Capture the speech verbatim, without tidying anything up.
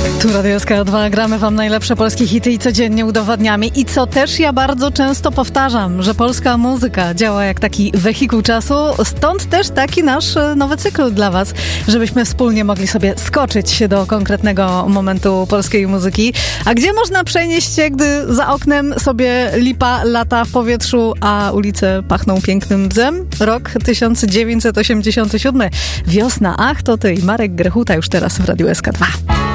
Tu Radio S K dwa, gramy wam najlepsze polskie hity i codziennie udowadniamy. I co też ja bardzo często powtarzam, że polska muzyka działa jak taki wehikuł czasu, stąd też taki nasz nowy cykl dla was, żebyśmy wspólnie mogli sobie skoczyć do konkretnego momentu polskiej muzyki. A gdzie można przenieść się, gdy za oknem sobie lipa lata w powietrzu, a ulice pachną pięknym bzem? Rok tysiąc dziewięćset osiemdziesiąty siódmy. Wiosna, ach to ty i Marek Grechuta już teraz w Radiu S K dwa.